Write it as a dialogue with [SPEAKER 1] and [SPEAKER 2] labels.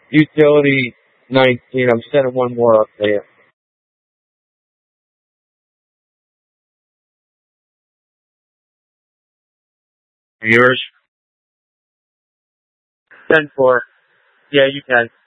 [SPEAKER 1] Utility 19. I'm sending one more up there.
[SPEAKER 2] Yours?
[SPEAKER 1] 10-4. Yeah, you can.